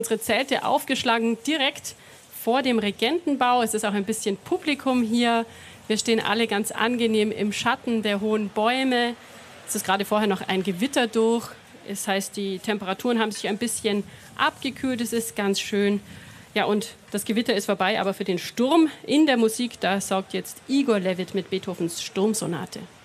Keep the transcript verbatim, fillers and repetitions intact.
Unsere Zelte aufgeschlagen direkt vor dem Regentenbau. Es ist auch ein bisschen Publikum hier. Wir stehen alle ganz angenehm im Schatten der hohen Bäume. Es ist gerade vorher noch ein Gewitter durch. Das heißt, die Temperaturen haben sich ein bisschen abgekühlt. Es ist ganz schön. Ja, und das Gewitter ist vorbei, aber für den Sturm in der Musik, da sorgt jetzt Igor Levit mit Beethovens Sturmsonate.